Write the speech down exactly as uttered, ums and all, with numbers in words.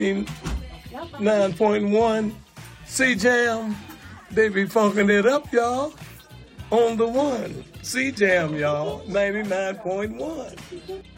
nine point one C-Jam. They be funking it up, y'all. On the one. C-Jam, y'all. ninety-nine point one.